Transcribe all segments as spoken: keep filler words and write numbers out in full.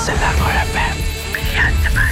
Selangor F M, pilihan teman.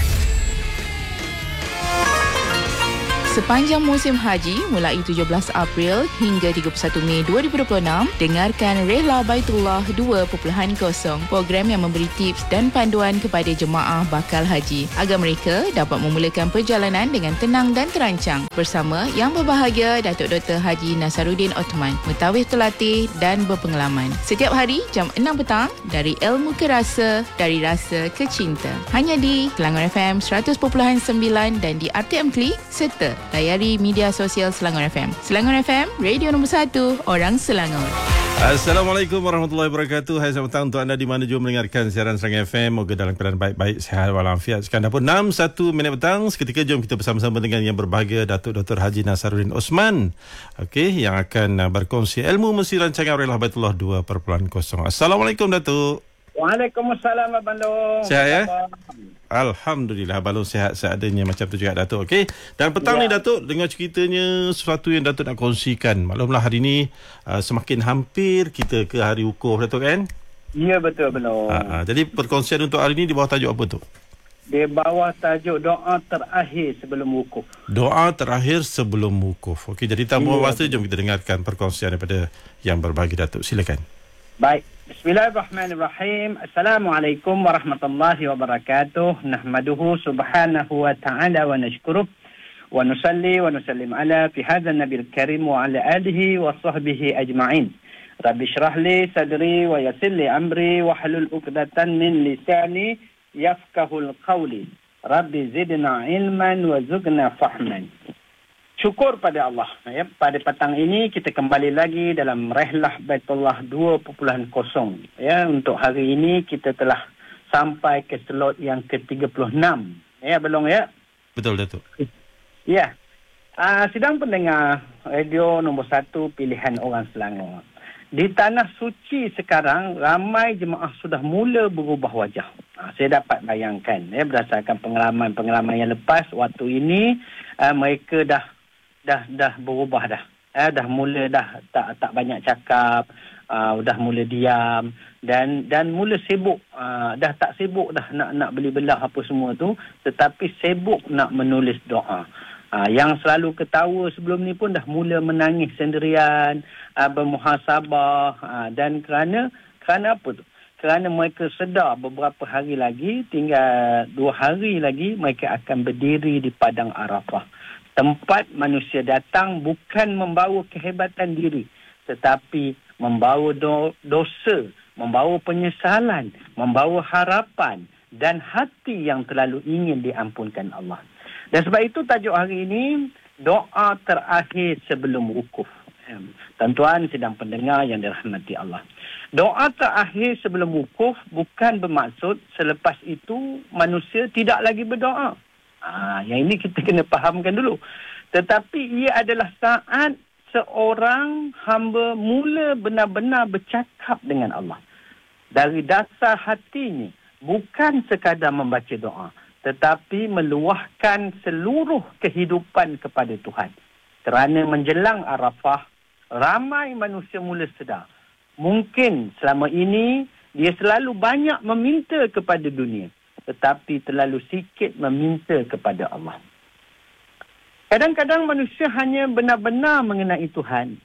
Sepanjang musim haji mulai tujuh belas April hingga tiga puluh satu Mei dua ribu dua puluh enam, dengarkan Rehla Baitullah dua titik kosong, program yang memberi tips dan panduan kepada jemaah bakal haji agar mereka dapat memulakan perjalanan dengan tenang dan terancang. Bersama Yang Berbahagia Datuk Doktor Haji Nasaruddin Othman, mentawis terlatih dan berpengalaman. Setiap hari jam enam petang, dari ilmu ke rasa, dari rasa ke cinta. Hanya di Selangor F M seratus perpuluhan sembilan dan di R T M Klik serta layari media sosial Selangor F M. Selangor F M, radio nombor satu, orang Selangor. Assalamualaikum warahmatullahi wabarakatuh. Hai, selamat petang untuk anda di mana juga mendengarkan siaran Selangor F M. Moga dalam keadaan baik-baik, sihat walafiat. Sekarang dah pun enam satu minit petang. Seketika jom kita bersama-sama dengan Yang Berbahagia Datuk Doktor Haji Nasaruddin Othman, okey, yang akan berkongsi ilmu mesti rancangan Rehla Baitullah dua titik kosong. Assalamualaikum Datuk. Waalaikumsalam Abang Long. Sihat ya? Alhamdulillah, Abang sihat seadanya macam tu juga Datuk. Okey. Dan petang ya. ni Datuk, dengar ceritanya sesuatu yang Datuk nak kongsikan. Maklumlah hari ni uh, semakin hampir kita ke hari wukuf Datuk kan? Ya, betul Abang Long. Uh, uh, jadi perkongsian untuk hari ni di bawah tajuk apa tu? Di bawah tajuk doa terakhir sebelum wukuf. Doa terakhir sebelum wukuf. Okey, jadi tanpa ya, masa jom kita dengarkan perkongsian daripada Yang Berbahagia Datuk. Silakan. Baik. Bismillahirrahmanirrahim. Assalamualaikum warahmatullahi wabarakatuh. Nahmaduhu subhanahu wa ta'ala wa nashkuruh wa nusalli wa nusallim ala fi hadzal nabiyil karim wa ala alihi wa sahbihi ajma'in. Rabbi shrah li sadri wa yassir li amri wa hlul 'uqdatan min lisani yafqahul qawli. Rabbi zidna ilman wa zugna fahman. Syukur pada Allah. Ya, pada petang ini kita kembali lagi dalam Rehlah Baitullah dua titik kosong. Ya, untuk hari ini kita telah sampai ke slot yang ke tiga puluh enam. Ya, belum ya? Betul Datuk. Ya. Uh, sidang pendengar radio nombor satu pilihan orang Selangor. Di tanah suci sekarang ramai jemaah sudah mula berubah wajah. Uh, saya dapat bayangkan ya, berdasarkan pengalaman-pengalaman yang lepas, waktu ini uh, mereka dah dah dah berubah dah. Eh, dah mula dah tak tak banyak cakap, uh, dah mula diam dan dan mula sibuk. Uh, dah tak sibuk dah nak nak beli belah apa semua tu, tetapi sibuk nak menulis doa. Uh, yang selalu ketawa sebelum ni pun dah mula menangis sendirian, uh, bermuhasabah uh, dan kerana kerana apa tu? Kerana mereka sedar beberapa hari lagi, tinggal dua hari lagi mereka akan berdiri di padang Arafah. Tempat manusia datang bukan membawa kehebatan diri, tetapi membawa do- dosa, membawa penyesalan, membawa harapan dan hati yang terlalu ingin diampunkan Allah. Dan sebab itu tajuk hari ini, doa terakhir sebelum wukuf. Tuan-tuan sidang pendengar yang dirahmati Allah. Doa terakhir sebelum wukuf bukan bermaksud selepas itu manusia tidak lagi berdoa. Ah, yang ini kita kena fahamkan dulu. Tetapi ia adalah saat seorang hamba mula benar-benar bercakap dengan Allah. Dari dasar hatinya, bukan sekadar membaca doa, tetapi meluahkan seluruh kehidupan kepada Tuhan. Kerana menjelang Arafah, ramai manusia mula sedar. Mungkin selama ini dia selalu banyak meminta kepada dunia, tetapi terlalu sikit meminta kepada Allah. Kadang-kadang manusia hanya benar-benar mengenai Tuhan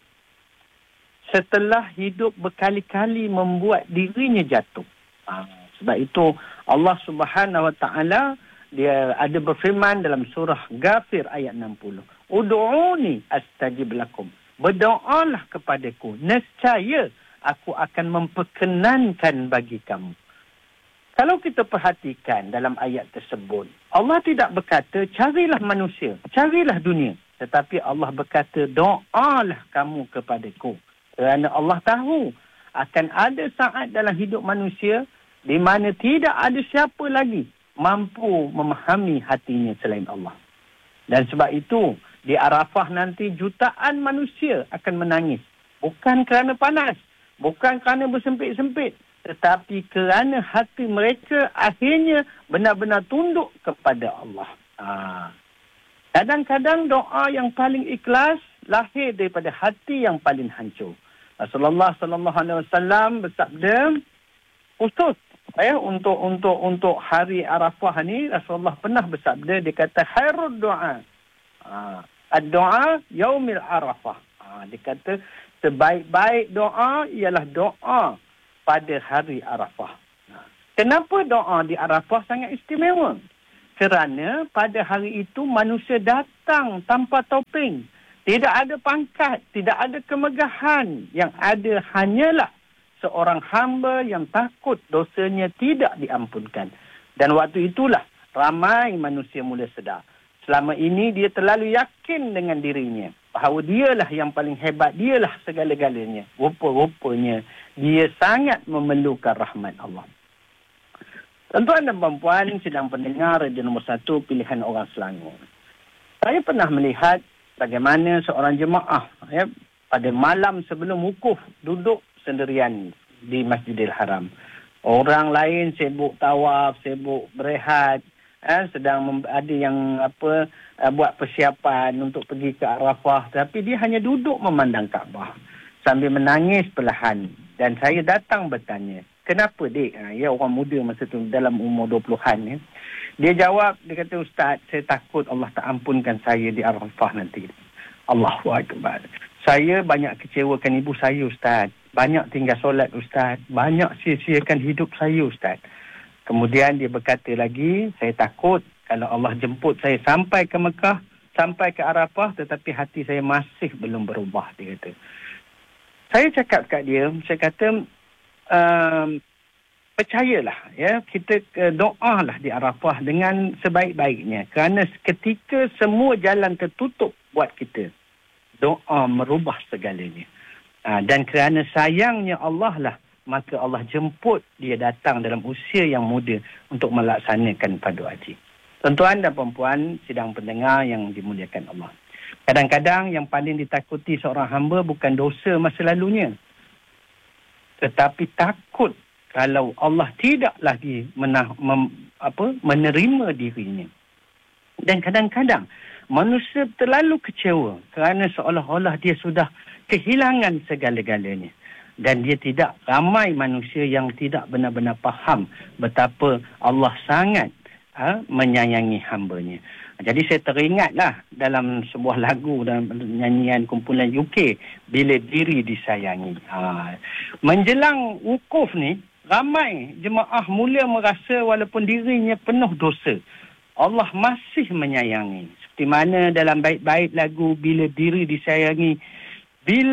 setelah hidup berkali-kali membuat dirinya jatuh. Ha, sebab itu Allah Subhanahu Wa Taala dia ada berfirman dalam surah Ghafir ayat enam puluh. Ud'uni astajib lakum. Berdoalah kepadaku, nescaya aku akan memperkenankan bagi kamu. Kalau kita perhatikan dalam ayat tersebut, Allah tidak berkata, carilah manusia, carilah dunia. Tetapi Allah berkata, doalah kamu kepadaku. Kerana Allah tahu akan ada saat dalam hidup manusia di mana tidak ada siapa lagi mampu memahami hatinya selain Allah. Dan sebab itu, di Arafah nanti jutaan manusia akan menangis. Bukan kerana panas, bukan kerana bersempit-sempit, tetapi kerana hati mereka akhirnya benar-benar tunduk kepada Allah. Ha. Kadang-kadang doa yang paling ikhlas lahir daripada hati yang paling hancur. Rasulullah sallallahu alaihi wasallam bersabda, khusus Ya, untuk untuk untuk hari Arafah ni Rasulullah pernah bersabda, dia kata khairud du'a. Ha, ad-du'a yaumil Arafah. Ha, dia kata sebaik-baik doa ialah doa pada hari Arafah. Ha, kenapa doa di Arafah sangat istimewa? Kerana pada hari itu manusia datang tanpa topeng. Tidak ada pangkat, tidak ada kemegahan. Yang ada hanyalah seorang hamba yang takut dosanya tidak diampunkan. Dan waktu itulah ramai manusia mula sedar. Selama ini dia terlalu yakin dengan dirinya bahawa dialah yang paling hebat, dialah segala-galanya. Rupa-rupanya dia sangat memerlukan rahmat Allah. Tuan-tuan dan puan-puan sedang pendengar radio nombor satu pilihan orang Selangor. Saya pernah melihat bagaimana seorang jemaah ya, pada malam sebelum wukuf duduk sendirian di Masjidil Haram. Orang lain sibuk tawaf, sibuk berehat, eh, sedang mem- ada yang apa uh, buat persiapan untuk pergi ke Arafah, tapi dia hanya duduk memandang Kaabah sambil menangis perlahan. Dan saya datang bertanya, kenapa dek? Ha, ya, orang muda masa tu dalam umur dua puluhan ya. Dia jawab, dia kata, Ustaz, saya takut Allah tak ampunkan saya di Arafah nanti. Allahu Akbar. Saya banyak kecewakan ibu saya, Ustaz. Banyak tinggal solat, Ustaz. Banyak sia-siakan hidup saya, Ustaz. Kemudian dia berkata lagi, saya takut kalau Allah jemput saya sampai ke Mekah, sampai ke Arafah, tetapi hati saya masih belum berubah, dia kata. Saya cakap kat dia, saya kata, um, percayalah, ya, kita uh, doalah di Arafah dengan sebaik-baiknya. Kerana ketika semua jalan tertutup buat kita, doa merubah segalanya. Uh, dan kerana sayangnya Allah lah, maka Allah jemput dia datang dalam usia yang muda untuk melaksanakan fardu haji. Tuan-tuan dan puan-puan sidang pendengar yang dimuliakan Allah. Kadang-kadang yang paling ditakuti seorang hamba bukan dosa masa lalunya, tetapi takut kalau Allah tidak lagi menah, mem, apa, menerima dirinya. Dan kadang-kadang manusia terlalu kecewa kerana seolah-olah dia sudah kehilangan segala-galanya. Dan dia tidak, ramai manusia yang tidak benar-benar faham betapa Allah sangat ha, menyayangi hambanya. Jadi saya teringatlah dalam sebuah lagu dalam nyanyian kumpulan U K, Bila Diri Disayangi. Ha. Menjelang wukuf ni, ramai jemaah mula merasa walaupun dirinya penuh dosa, Allah masih menyayangi. Seperti mana dalam bait-bait lagu Bila Diri Disayangi, bila